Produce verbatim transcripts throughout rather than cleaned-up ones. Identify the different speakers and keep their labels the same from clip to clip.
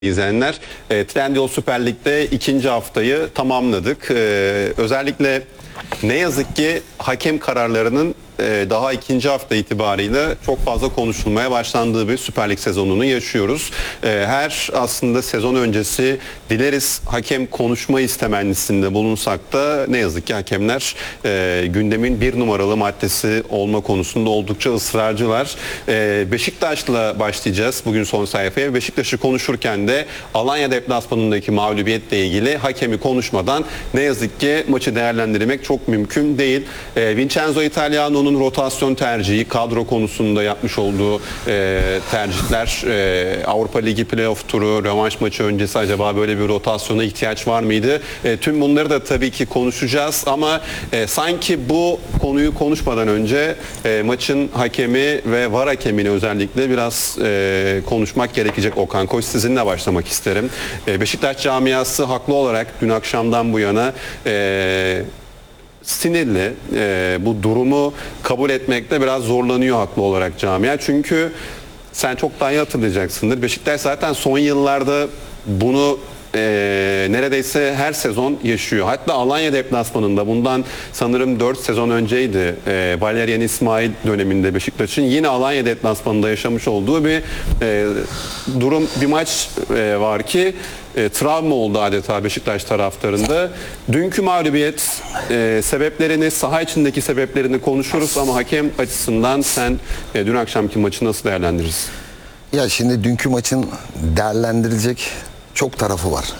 Speaker 1: İzleyenler, e, Trendyol Süper Lig'de ikinci haftayı tamamladık. E, özellikle ne yazık ki hakem kararlarının e, daha ikinci hafta itibariyle çok fazla konuşulmaya başlandığı bir Süper Lig sezonunu yaşıyoruz. E, her aslında sezon öncesi dileriz hakem konuşma istemenlisinde bulunsak da ne yazık ki hakemler e, gündemin bir numaralı maddesi olma konusunda oldukça ısrarcılar. E, Beşiktaş'la başlayacağız bugün son sayfaya. Beşiktaş'ı konuşurken de Alanya deplasmanındaki mağlubiyetle ilgili hakemi konuşmadan ne yazık ki maçı değerlendirmek çok mümkün değil. E, Vincenzo Italiano'nun rotasyon tercihi, kadro konusunda yapmış olduğu e, tercihler, e, Avrupa Ligi playoff turu, rövanş maçı öncesi acaba böyle bir rotasyona ihtiyaç var mıydı? E, tüm bunları da tabii ki konuşacağız ama e, sanki bu konuyu konuşmadan önce e, maçın hakemi ve var hakemini özellikle biraz e, konuşmak gerekecek. Okan Koç, sizinle başlamak isterim. E, Beşiktaş camiası haklı olarak dün akşamdan bu yana e, sinirli, e, bu durumu kabul etmekte biraz zorlanıyor haklı olarak camia. Çünkü sen çok daha iyi hatırlayacaksındır. Beşiktaş zaten son yıllarda bunu e, neredeyse her sezon yaşıyor. Hatta Alanya deplasmanında bundan sanırım dört sezon önceydi. E, Valerian İsmail döneminde Beşiktaş'ın yine Alanya deplasmanında yaşamış olduğu bir e, durum, bir maç e, var ki E, travma oldu adeta Beşiktaş taraftarında. Dünkü mağlubiyet e, sebeplerini, saha içindeki sebeplerini konuşuruz ama hakem açısından sen e, dün akşamki maçı nasıl değerlendirirsin?
Speaker 2: Ya şimdi dünkü maçın değerlendirilecek çok tarafı var.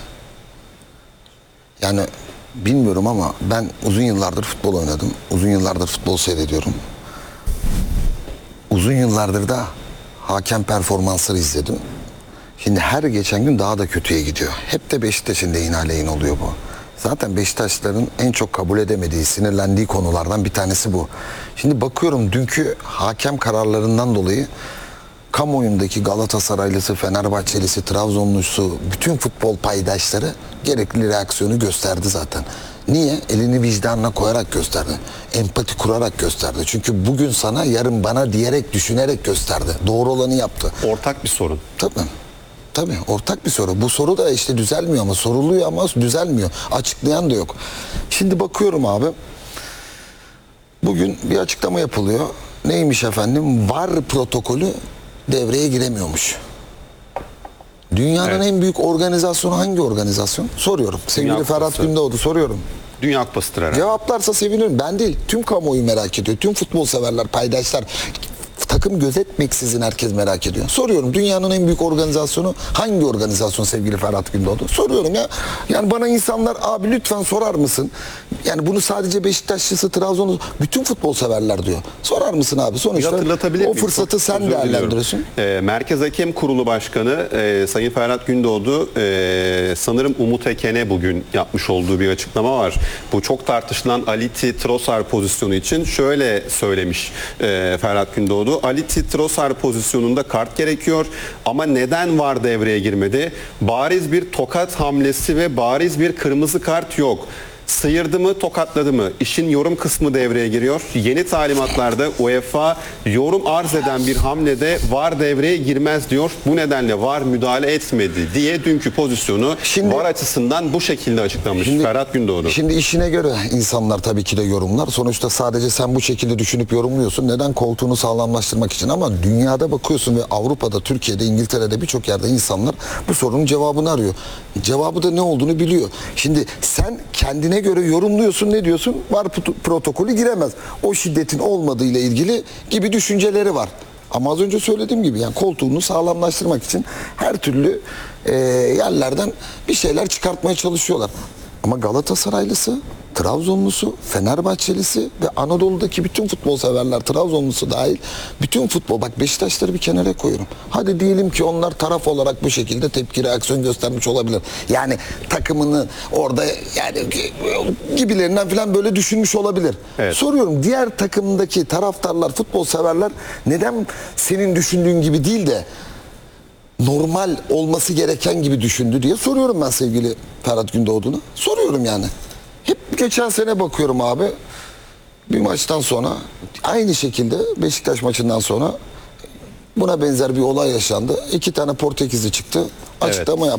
Speaker 2: Yani bilmiyorum ama ben uzun yıllardır futbol oynadım. Uzun yıllardır futbol seyrediyorum. Uzun yıllardır da hakem performansları izledim. Şimdi her geçen gün daha da kötüye gidiyor. Hep de Beşiktaş'ın lehine aleyhine oluyor bu. Zaten Beşiktaşların en çok kabul edemediği, sinirlendiği konulardan bir tanesi bu. Şimdi bakıyorum dünkü hakem kararlarından dolayı kamuoyundaki Galatasaraylısı, Fenerbahçelisi, Trabzonlusu, bütün futbol paydaşları gerekli reaksiyonu gösterdi zaten. Niye? Elini vicdanına koyarak gösterdi. Empati kurarak gösterdi. Çünkü bugün sana, yarın bana diyerek, düşünerek gösterdi. Doğru olanı yaptı.
Speaker 1: Ortak bir sorun.
Speaker 2: Tabii. Tabii ortak bir soru. Bu soru da işte düzelmiyor ama soruluyor ama düzelmiyor. Açıklayan da yok. Şimdi bakıyorum abi. Bugün bir açıklama yapılıyor. Neymiş efendim? VAR protokolü devreye giremiyormuş. Dünyanın evet. en büyük organizasyonu hangi organizasyon? Soruyorum. Sevgili
Speaker 1: Dünya
Speaker 2: Ferhat
Speaker 1: Kupası.
Speaker 2: Gündoğdu soruyorum.
Speaker 1: Dünya Kupası'dır herhalde.
Speaker 2: Cevaplarsa sevinirim. Ben değil. Tüm kamuoyu merak ediyor. Tüm futbol severler, paydaşlar. Takım gözetmeksizin herkes merak ediyor. Soruyorum, dünyanın en büyük organizasyonu hangi organizasyon sevgili Ferhat Gündoğdu? Soruyorum ya. Yani bana insanlar abi lütfen sorar mısın? Yani bunu sadece Beşiktaşlısı, Trabzonlu, bütün futbol severler diyor. Sorar mısın abi? Sonuçta o fırsatı
Speaker 1: Çok
Speaker 2: sen değerlendiriyorsun.
Speaker 1: E, Merkez Hakem Kurulu Başkanı e, Sayın Ferhat Gündoğdu e, sanırım Umut Eken'e bugün yapmış olduğu bir açıklama var. Bu çok tartışılan Aliti Trossard pozisyonu için şöyle söylemiş e, Ferhat Gündoğdu. Aliti Trossard pozisyonunda kart gerekiyor ama neden VAR devreye girmedi? Bariz bir tokat hamlesi ve bariz bir kırmızı kart yok. Sıyırdı mı, tokatladı mı? İşin yorum kısmı devreye giriyor. Yeni talimatlarda UEFA yorum arz eden bir hamlede VAR devreye girmez diyor. Bu nedenle VAR müdahale etmedi diye dünkü pozisyonu şimdi, VAR açısından bu şekilde açıklamış şimdi, Ferhat Gündoğdu.
Speaker 2: Şimdi işine göre insanlar tabii ki de yorumlar. Sonuçta sadece sen bu şekilde düşünüp yorumluyorsun. Neden? Koltuğunu sağlamlaştırmak için. Ama dünyada bakıyorsun ve Avrupa'da, Türkiye'de, İngiltere'de birçok yerde insanlar bu sorunun cevabını arıyor. Cevabı da ne olduğunu biliyor. Şimdi sen kendine göre yorumluyorsun, ne diyorsun? VAR protokolü giremez. O şiddetin olmadığı ile ilgili gibi düşünceleri var. Ama az önce söylediğim gibi yani koltuğunu sağlamlaştırmak için her türlü e, yerlerden bir şeyler çıkartmaya çalışıyorlar. Ama Galatasaraylısı, Trabzonlusu, Fenerbahçelisi ve Anadolu'daki bütün futbol severler, Trabzonlusu dahil bütün futbol, bak Beşiktaşları bir kenara koyuyorum. Hadi diyelim ki onlar taraf olarak bu şekilde tepki, reaksiyon göstermiş olabilir. Yani takımını orada yani gibilerinden falan böyle düşünmüş olabilir. Evet. Soruyorum, diğer takımdaki taraftarlar, futbol severler neden senin düşündüğün gibi değil de normal olması gereken gibi düşündü diye soruyorum ben sevgili Ferhat Gündoğdu'na. Soruyorum yani. Hep geçen sene bakıyorum abi. Bir maçtan sonra aynı şekilde Beşiktaş maçından sonra Buna benzer bir olay yaşandı. İki tane Portekizli çıktı. Açıklama yaptı.